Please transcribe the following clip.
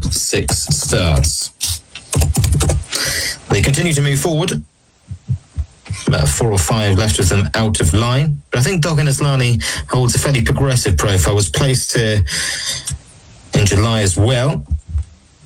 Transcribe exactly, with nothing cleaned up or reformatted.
six starts. They continue to move forward. About four or five left of them out of line. But I think Dogan Aslani holds a fairly progressive profile, was placed uh, in July as well.